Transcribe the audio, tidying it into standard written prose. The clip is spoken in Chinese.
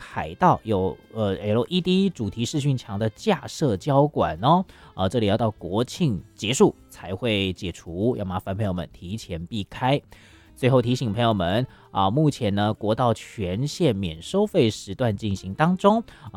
海道有LED 主题视讯墙的架设交管哦，这里要到国庆结束才会解除，要麻烦朋友们提前避开。最后提醒朋友们目前呢国道全线免收费时段进行当中